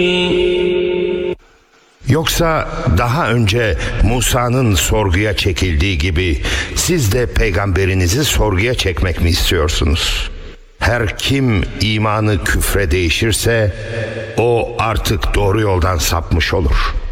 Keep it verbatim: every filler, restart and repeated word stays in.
Yoksa daha önce Musa'nın sorguya çekildiği gibi siz de peygamberinizi sorguya çekmek mi istiyorsunuz? Her kim imanı küfre değişirse o artık doğru yoldan sapmış olur.